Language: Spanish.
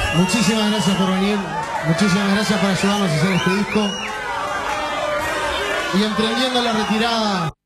Muchísimas gracias por venir, muchísimas gracias por ayudarnos a hacer este disco. Y emprendiendo la retirada.